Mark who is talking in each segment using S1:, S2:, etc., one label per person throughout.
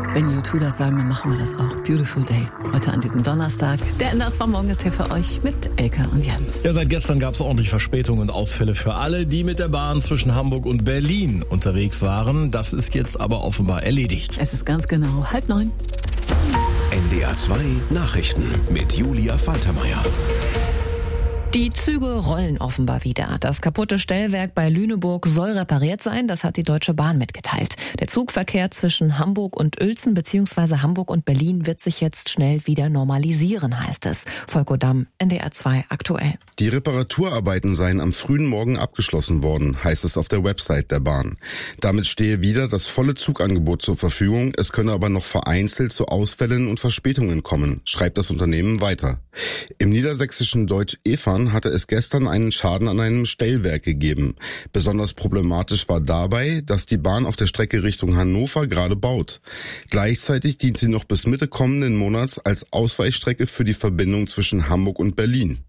S1: Wenn U2 das sagen, dann machen wir das auch. Beautiful Day. Heute an diesem Donnerstag. Der NDR 2 Morgen ist hier für euch mit Elke und Jens.
S2: Ja, seit gestern gab es ordentlich Verspätungen und Ausfälle für alle, die mit der Bahn zwischen Hamburg und Berlin unterwegs waren. Das ist jetzt aber offenbar erledigt.
S1: Es ist ganz genau 8:30.
S3: NDR 2 Nachrichten mit Julia Faltermeier.
S4: Die Züge rollen offenbar wieder. Das kaputte Stellwerk bei Lüneburg soll repariert sein, das hat die Deutsche Bahn mitgeteilt. Der Zugverkehr zwischen Hamburg und Uelzen bzw. Hamburg und Berlin wird sich jetzt schnell wieder normalisieren, heißt es. Volker Damm, NDR 2 aktuell.
S5: Die Reparaturarbeiten seien am frühen Morgen abgeschlossen worden, heißt es auf der Website der Bahn. Damit stehe wieder das volle Zugangebot zur Verfügung, es könne aber noch vereinzelt zu Ausfällen und Verspätungen kommen, schreibt das Unternehmen weiter. Im niedersächsischen Deutsch-Efan hatte es gestern einen Schaden an einem Stellwerk gegeben. Besonders problematisch war dabei, dass die Bahn auf der Strecke Richtung Hannover gerade baut. Gleichzeitig dient sie noch bis Mitte kommenden Monats als Ausweichstrecke für die Verbindung zwischen Hamburg und Berlin.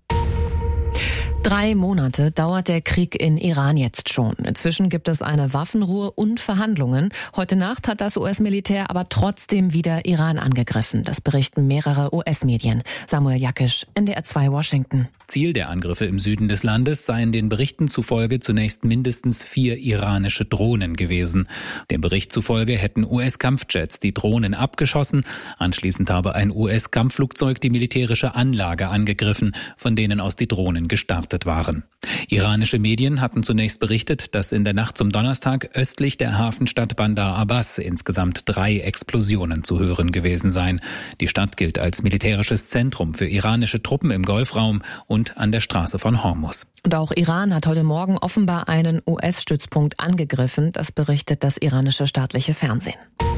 S4: 3 Monate dauert der Krieg in Iran jetzt schon. Inzwischen gibt es eine Waffenruhe und Verhandlungen. Heute Nacht hat das US-Militär aber trotzdem wieder Iran angegriffen. Das berichten mehrere US-Medien. Samuel Jakisch, NDR 2 Washington.
S6: Ziel der Angriffe im Süden des Landes seien den Berichten zufolge zunächst mindestens 4 iranische Drohnen gewesen. Dem Bericht zufolge hätten US-Kampfjets die Drohnen abgeschossen. Anschließend habe ein US-Kampfflugzeug die militärische Anlage angegriffen, von denen aus die Drohnen gestartet waren. Iranische Medien hatten zunächst berichtet, dass in der Nacht zum Donnerstag östlich der Hafenstadt Bandar Abbas insgesamt 3 Explosionen zu hören gewesen seien. Die Stadt gilt als militärisches Zentrum für iranische Truppen im Golfraum und an der Straße von Hormuz.
S4: Und auch Iran hat heute Morgen offenbar einen US-Stützpunkt angegriffen. Das berichtet das iranische staatliche Fernsehen.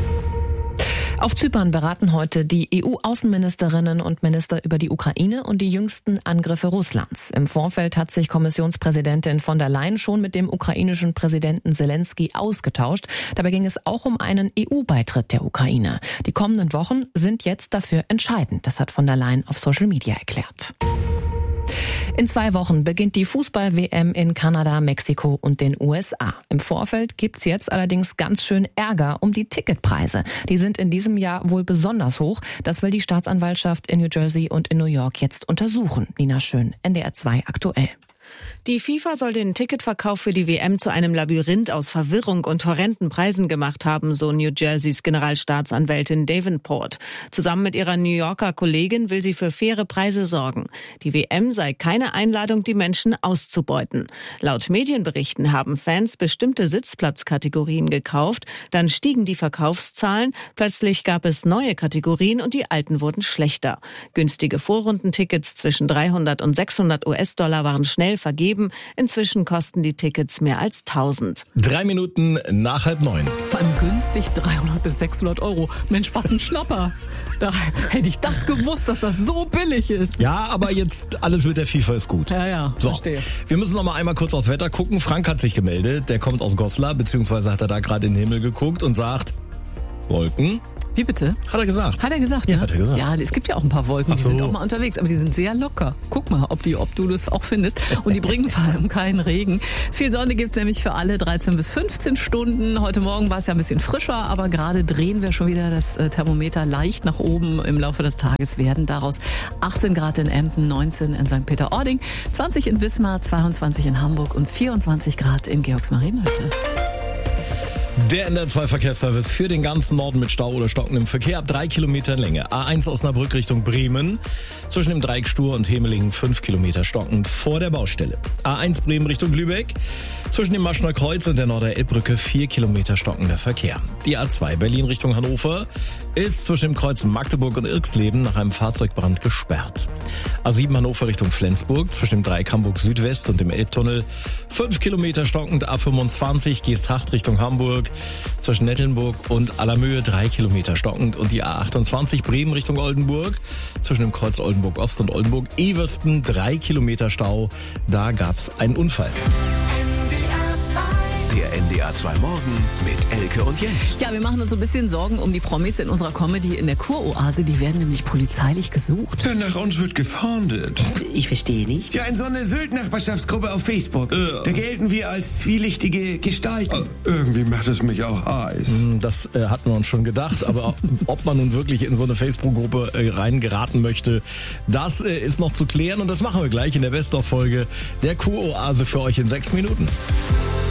S4: Auf Zypern beraten heute die EU-Außenministerinnen und Minister über die Ukraine und die jüngsten Angriffe Russlands. Im Vorfeld hat sich Kommissionspräsidentin von der Leyen schon mit dem ukrainischen Präsidenten Zelensky ausgetauscht. Dabei ging es auch um einen EU-Beitritt der Ukraine. Die kommenden Wochen sind jetzt dafür entscheidend. Das hat von der Leyen auf Social Media erklärt. In 2 Wochen beginnt die Fußball-WM in Kanada, Mexiko und den USA. Im Vorfeld gibt's jetzt allerdings ganz schön Ärger um die Ticketpreise. Die sind in diesem Jahr wohl besonders hoch. Das will die Staatsanwaltschaft in New Jersey und in New York jetzt untersuchen. Nina Schön, NDR 2 aktuell.
S7: Die FIFA soll den Ticketverkauf für die WM zu einem Labyrinth aus Verwirrung und horrenden Preisen gemacht haben, so New Jerseys Generalstaatsanwältin Davenport. Zusammen mit ihrer New Yorker Kollegin will sie für faire Preise sorgen. Die WM sei keine Einladung, die Menschen auszubeuten. Laut Medienberichten haben Fans bestimmte Sitzplatzkategorien gekauft, dann stiegen die Verkaufszahlen, plötzlich gab es neue Kategorien und die alten wurden schlechter. Günstige Vorrundentickets zwischen 300 und 600 US-Dollar waren schnell vergeben. Inzwischen kosten die Tickets mehr als 1000.
S2: 3 Minuten nach 8:30.
S1: Vor allem günstig 300 bis 600 Euro. Mensch, was ein Schnapper. Da hätte ich das gewusst, dass das so billig ist.
S2: Ja, aber jetzt alles mit der FIFA ist gut.
S1: Ja,
S2: so,
S1: verstehe.
S2: Wir müssen noch mal einmal kurz aufs Wetter gucken. Frank hat sich gemeldet. Der kommt aus Goslar, beziehungsweise hat er da gerade in den Himmel geguckt und sagt, Wolken.
S1: Wie bitte?
S2: Hat er gesagt.
S1: Hat er gesagt,
S2: Ja,
S1: ne?
S2: hat er gesagt.
S1: Ja, es gibt ja auch ein paar Wolken,
S2: Ach so.
S1: die sind auch mal unterwegs, aber die sind sehr locker. Guck mal, ob du das auch findest. Und die bringen vor allem keinen Regen. Viel Sonne gibt's nämlich für alle 13 bis 15 Stunden. Heute Morgen war es ja ein bisschen frischer, aber gerade drehen wir schon wieder das Thermometer leicht nach oben. Im Laufe des Tages werden daraus 18 Grad in Emden, 19 in St. Peter-Ording, 20 in Wismar, 22 in Hamburg und 24 Grad in Georgsmarienhütte.
S2: Der NDR 2 Verkehrsservice für den ganzen Norden mit Stau oder stockendem Verkehr ab 3 Kilometer Länge. A1 Osnabrück Richtung Bremen. Zwischen dem Dreieck Stur und Hemelingen 5 Kilometer stockend vor der Baustelle. A1 Bremen Richtung Lübeck. Zwischen dem Maschner Kreuz und der Norder-Elbbrücke 4 Kilometer stockender Verkehr. Die A2 Berlin Richtung Hannover ist zwischen dem Kreuz Magdeburg und Irxleben nach einem Fahrzeugbrand gesperrt. A7 Hannover Richtung Flensburg zwischen dem Dreieck Hamburg Südwest und dem Elbtunnel 5 Kilometer stockend. A25 Geesthacht Richtung Hamburg zwischen Nettelnburg und Allermöhe 3 Kilometer stockend. Und die A28 Bremen Richtung Oldenburg zwischen dem Kreuz Oldenburg Ost und Oldenburg Eversten 3 Kilometer Stau. Da gab's einen Unfall.
S8: NDR 2
S3: Der NDR 2 Morgen mit Elke und Jens.
S1: Ja, wir machen uns so ein bisschen Sorgen um die Promis in unserer Comedy in der Kuroase. Die werden nämlich polizeilich gesucht.
S8: Denn nach uns wird gefahndet.
S9: Ich verstehe nicht.
S8: Ja, in so eine Sylt-Nachbarschaftsgruppe auf Facebook. Da gelten wir als zwielichtige Gestalten. Irgendwie macht es mich auch heiß.
S2: Das hatten wir uns schon gedacht, aber ob man nun wirklich in so eine Facebook-Gruppe reingeraten möchte, das ist noch zu klären und das machen wir gleich in der Best-of-Folge der Kuroase für euch in 6 Minuten.